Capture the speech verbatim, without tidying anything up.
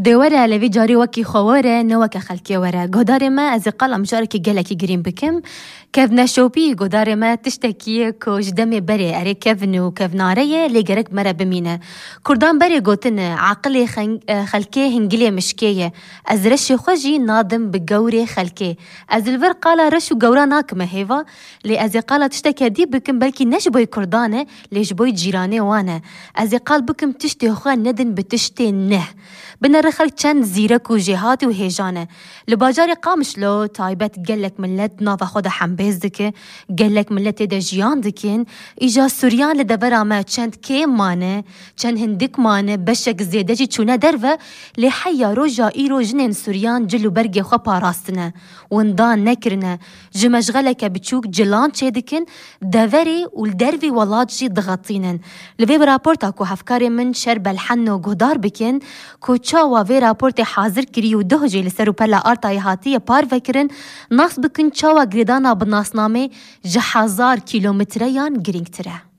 دوره لوی جاری وکی خواره نوک خلکی وره گدار ما از قلم مشارکی گلکی گریم بکم کف نشوپی گدار ما تشتکیه کش دم بره اره کف نو کف ناره لگرک مره بمینه کردان بره گوتن عقل خلکی هنگلی مشکیه از رش خوشی نادم بگوری خلکی از الور قالا رش و گورا ناکمه هیوا لی از قالا تشتکی دی بکم بلکی نش بوی کردانه لیش بوی جیرانه وانه از قال بکم تشتی خواه ندن بتشتی نه بنر خلق چند زیرک و جهات و هیجانه لباجار قامش لو تایبت گلک ملت ناف خود حنبیز دکه گلک ملت ده جیان دکن ایجا سوریان لدبر ما چند که مانه چند هندک مانه بشک زیده جی چونه در و لحیا رو جایی رو جنین سوریان جلو برگ خو پاراستنه وندان نکرنه جمشغلک بچوک جلان چه دکن دوری و الدروی ولاد جی ضغطینن لوی براپورتا کو هفکار من شرب الحن و گدار بکن کو چاوا وی راپورت حاضر کری و ده جیل سر و پلا آرتای هاتی پار وکرن ناس بکن چاوا گریدانا بناسنامه جهازار کیلومتریان گرینگ تره.